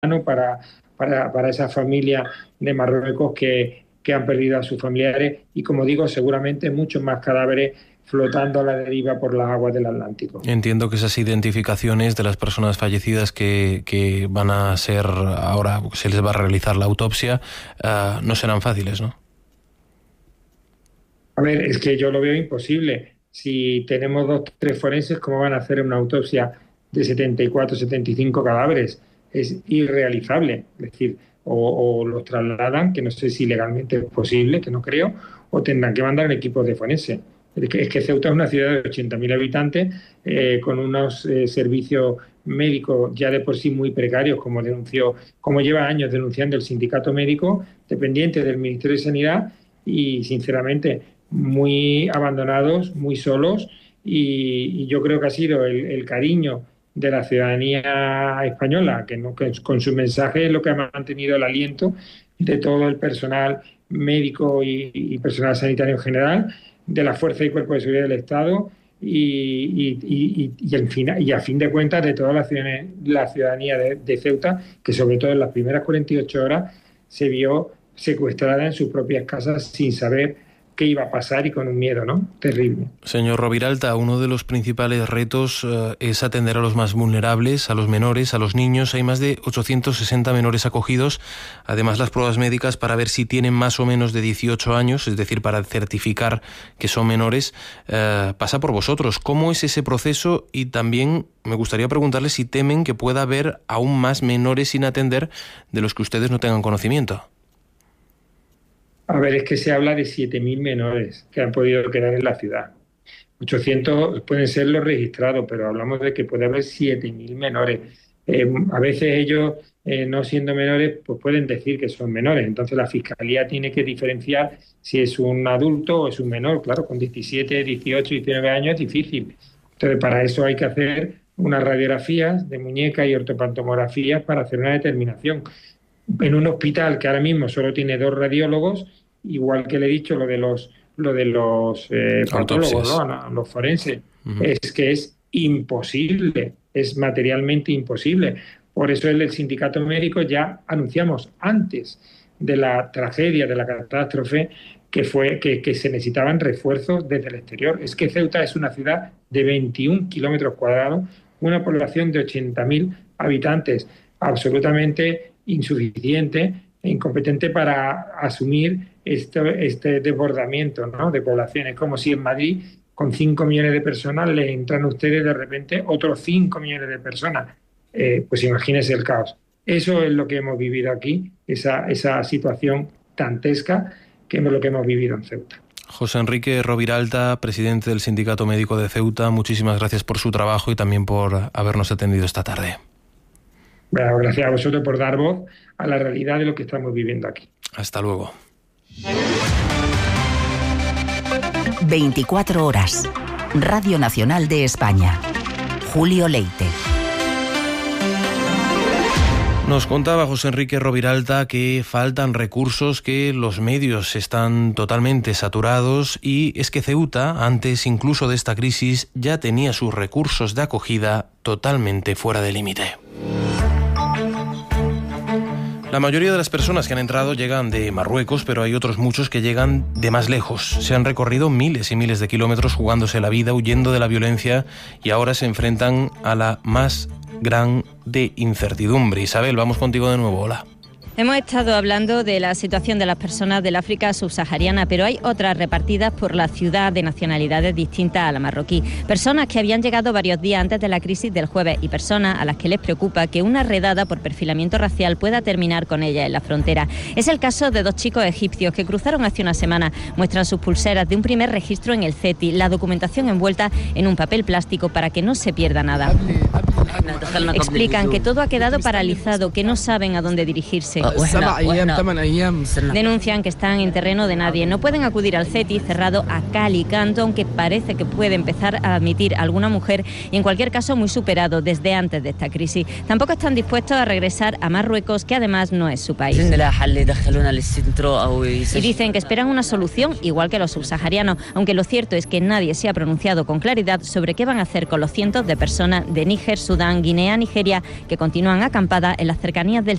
para esa familia de Marruecos que han perdido a sus familiares y, como digo, seguramente muchos más cadáveres flotando a la deriva por las aguas del Atlántico. Entiendo que esas identificaciones de las personas fallecidas que van a ser, ahora se les va a realizar la autopsia, no serán fáciles, ¿no? A ver, es que yo lo veo imposible. Si tenemos 2 o 3 forenses, ¿cómo van a hacer una autopsia de 74, 75 cadáveres? Es irrealizable. Es decir, o los trasladan, que no sé si legalmente es posible, que no creo, o tendrán que mandar equipos de forense. Es que Ceuta es una ciudad de 80.000 habitantes con unos servicios médicos ya de por sí muy precarios, como lleva años denunciando el sindicato médico, dependiente del Ministerio de Sanidad, y sinceramente muy abandonados, muy solos, y yo creo que ha sido el cariño de la ciudadanía española, que con su mensaje es lo que ha mantenido el aliento de todo el personal médico y personal sanitario en general, de la Fuerza y Cuerpo de Seguridad del Estado y a fin de cuentas de toda la ciudadanía de Ceuta, que sobre todo en las primeras 48 horas se vio secuestrada en sus propias casas sin saber qué iba a pasar y con un miedo, ¿no? Terrible. Señor Roviralta, uno de los principales retos es atender a los más vulnerables, a los menores, a los niños. Hay más de 860 menores acogidos. Además, las pruebas médicas para ver si tienen más o menos de 18 años, es decir, para certificar que son menores, pasa por vosotros. ¿Cómo es ese proceso? Y también me gustaría preguntarle si temen que pueda haber aún más menores sin atender de los que ustedes no tengan conocimiento. A ver, es que se habla de 7.000 menores que han podido quedar en la ciudad. 800 pueden ser los registrados, pero hablamos de que puede haber 7.000 menores. A veces ellos, no siendo menores, pues pueden decir que son menores. Entonces la Fiscalía tiene que diferenciar si es un adulto o es un menor. Claro, con 17, 18, 19 años es difícil. Entonces para eso hay que hacer unas radiografías de muñeca y ortopantomografías para hacer una determinación. En un hospital que ahora mismo solo tiene 2 radiólogos, igual que le he dicho lo de los patólogos, ¿no? Los forenses, es que es imposible, es materialmente imposible. Por eso el sindicato médico ya anunciamos antes de la tragedia, de la catástrofe, que se necesitaban refuerzos desde el exterior. Es que Ceuta es una ciudad de 21 kilómetros cuadrados, una población de 80.000 habitantes, absolutamente insuficiente e incompetente para asumir este desbordamiento, ¿no?, de población. Es como si en Madrid, con 5 millones de personas, le entran a ustedes de repente otros 5 millones de personas. Pues imagínense el caos. Eso es lo que hemos vivido aquí, esa situación dantesca que es lo que hemos vivido en Ceuta. José Enrique Roviralta, presidente del Sindicato Médico de Ceuta, muchísimas gracias por su trabajo y también por habernos atendido esta tarde. Bueno, gracias a vosotros por dar voz a la realidad de lo que estamos viviendo aquí. Hasta luego. 24 horas. Radio Nacional de España. Julio Leite. Nos contaba José Enrique Roviralta que faltan recursos, que los medios están totalmente saturados y es que Ceuta, antes incluso de esta crisis, ya tenía sus recursos de acogida totalmente fuera de límite. La mayoría de las personas que han entrado llegan de Marruecos, pero hay otros muchos que llegan de más lejos. Se han recorrido miles y miles de kilómetros jugándose la vida, huyendo de la violencia y ahora se enfrentan a la más grande incertidumbre. Isabel, vamos contigo de nuevo. Hola. Hemos estado hablando de la situación de las personas del África subsahariana, pero hay otras repartidas por la ciudad de nacionalidades distintas a la marroquí. Personas que habían llegado varios días antes de la crisis del jueves y personas a las que les preocupa que una redada por perfilamiento racial pueda terminar con ellas en la frontera. Es el caso de 2 chicos egipcios que cruzaron hace una semana. Muestran sus pulseras de un primer registro en el CETI, la documentación envuelta en un papel plástico para que no se pierda nada. Explican que todo ha quedado paralizado, que no saben a dónde dirigirse. Denuncian que están en terreno de nadie. No pueden acudir al CETI, cerrado a cal y canto, aunque parece que puede empezar a admitir alguna mujer, y en cualquier caso muy superado desde antes de esta crisis. Tampoco están dispuestos a regresar a Marruecos, que además no es su país. Y dicen que esperan una solución igual que los subsaharianos, aunque lo cierto es que nadie se ha pronunciado con claridad sobre qué van a hacer con los cientos de personas de Níger, Sudán, Guinea, Nigeria, que continúan acampadas en las cercanías del